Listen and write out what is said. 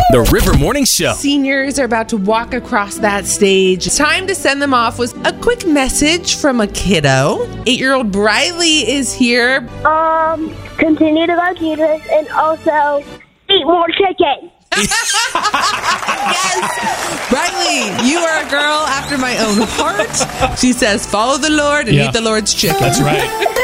The River Morning Show. Seniors are about to walk across that stage. It's time to send them off with a quick message from a kiddo. 8-year-old Briley is here. Continue to love Jesus and also eat more chicken. Yes! Briley, you are a girl after my own heart. She says, follow the Lord and eat the Lord's chicken. That's right.